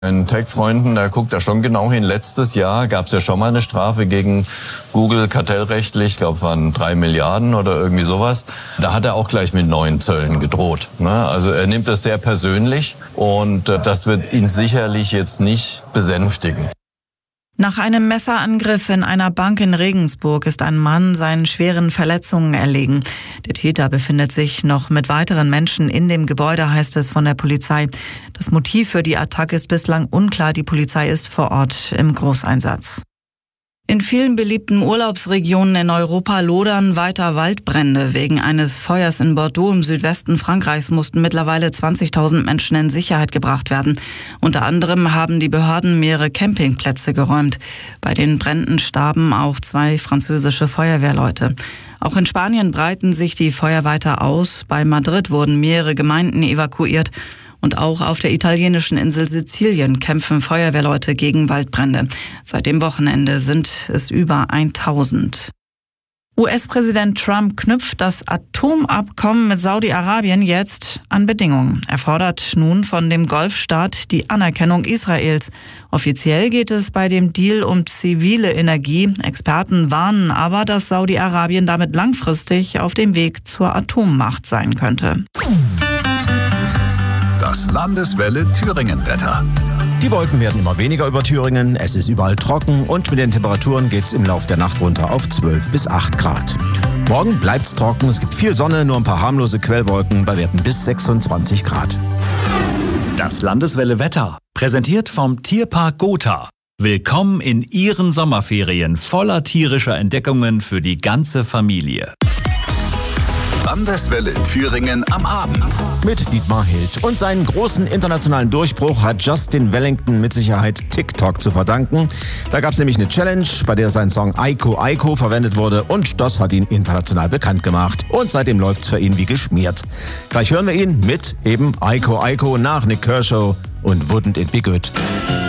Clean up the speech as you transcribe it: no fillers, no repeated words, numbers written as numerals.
Ein Tech-Freunden, da guckt er schon genau hin. Letztes Jahr gab es ja schon mal eine Strafe gegen Google kartellrechtlich, ich glaube es waren 3 Milliarden oder irgendwie sowas. Da hat er auch gleich mit neuen Zöllen gedroht. Also er nimmt das sehr persönlich und das wird ihn sicherlich jetzt nicht besänftigen. Nach einem Messerangriff in einer Bank in Regensburg ist ein Mann seinen schweren Verletzungen erlegen. Der Täter befindet sich noch mit weiteren Menschen in dem Gebäude, heißt es von der Polizei. Das Motiv für die Attacke ist bislang unklar. Die Polizei ist vor Ort im Großeinsatz. In vielen beliebten Urlaubsregionen in Europa lodern weiter Waldbrände. Wegen eines Feuers in Bordeaux im Südwesten Frankreichs mussten mittlerweile 20.000 Menschen in Sicherheit gebracht werden. Unter anderem haben die Behörden mehrere Campingplätze geräumt. Bei den Bränden starben auch 2 französische Feuerwehrleute. Auch in Spanien breiten sich die Feuer weiter aus. Bei Madrid wurden mehrere Gemeinden evakuiert. Und auch auf der italienischen Insel Sizilien kämpfen Feuerwehrleute gegen Waldbrände. Seit dem Wochenende sind es über 1000. US-Präsident Trump knüpft das Atomabkommen mit Saudi-Arabien jetzt an Bedingungen. Er fordert nun von dem Golfstaat die Anerkennung Israels. Offiziell geht es bei dem Deal um zivile Energie. Experten warnen aber, dass Saudi-Arabien damit langfristig auf dem Weg zur Atommacht sein könnte. Das Landeswelle Thüringen-Wetter. Die Wolken werden immer weniger über Thüringen, es ist überall trocken und mit den Temperaturen geht es im Laufe der Nacht runter auf 12 bis 8 Grad. Morgen bleibt es trocken, es gibt viel Sonne, nur ein paar harmlose Quellwolken bei Werten bis 26 Grad. Das Landeswelle Wetter, präsentiert vom Tierpark Gotha. Willkommen in Ihren Sommerferien voller tierischer Entdeckungen für die ganze Familie. Landeswelle Thüringen am Abend. Mit Dietmar Hild. Und seinen großen internationalen Durchbruch hat Justin Wellington mit Sicherheit TikTok zu verdanken. Da gab es nämlich eine Challenge, bei der sein Song Aiko Aiko verwendet wurde und das hat ihn international bekannt gemacht. Und seitdem läuft's für ihn wie geschmiert. Gleich hören wir ihn mit eben Aiko Aiko nach Nick Kershaw und Wouldn't It Be Good.